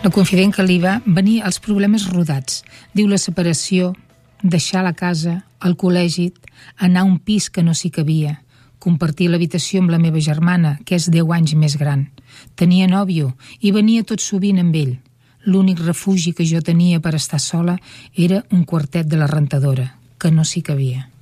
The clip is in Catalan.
La confident que li va venir els problemes rodats. Diu la separació, deixar la casa, el col·legi, anar a un pis que no s'hi cabia, compartir l'habitació amb la meva germana, que és 10 anys més gran. Tenia nòvio i venia tot sovint amb ell. L'únic refugi que jo tenia per estar sola era un quartet de la rentadora, que no s'hi cabia.